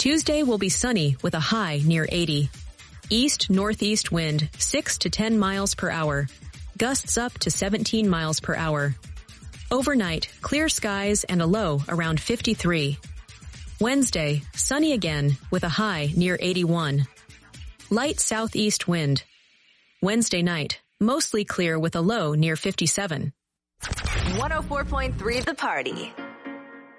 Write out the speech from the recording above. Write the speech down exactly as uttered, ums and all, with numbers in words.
Tuesday will be sunny with a high near eighty. East-northeast wind six to ten miles per hour. Gusts up to seventeen miles per hour. Overnight, clear skies and a low around fifty-three. Wednesday, sunny again with a high near eighty-one. Light southeast wind. Wednesday night, mostly clear with a low near fifty-seven. one oh four point three The Party.